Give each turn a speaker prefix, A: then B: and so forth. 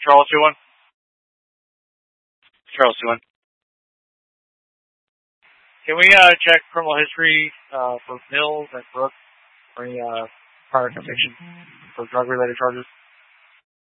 A: Charles 2-1. Charles 2-1. Can we check criminal history for Mills and Brooks for any prior conviction for drug-related charges?